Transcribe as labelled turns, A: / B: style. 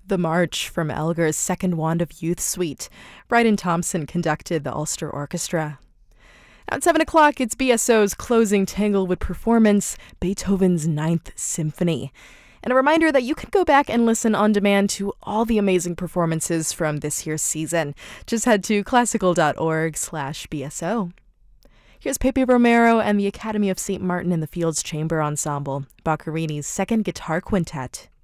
A: The March from Elgar's Second Wand of Youth Suite. Bryden Thompson conducted the Ulster Orchestra. At 7 o'clock, it's BSO's closing Tanglewood performance, Beethoven's Ninth Symphony. And a reminder that you can go back and listen on demand to all the amazing performances from this year's season. Just head to classical.org/BSO. Here's Pepe Romero and the Academy of St. Martin in the Fields Chamber Ensemble, Boccherini's Second Guitar Quintet.